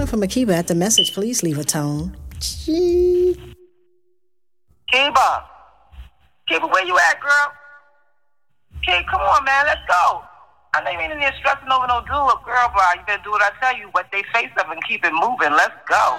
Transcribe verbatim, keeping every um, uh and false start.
from Akiba. At the message, please leave a tone. Kiba. Kiba, where you at, girl? Kid, come on, man, let's go. I know you ain't in there stressing over no do-up, girl, but you better do what I tell you, but they face up and keep it moving. Let's go.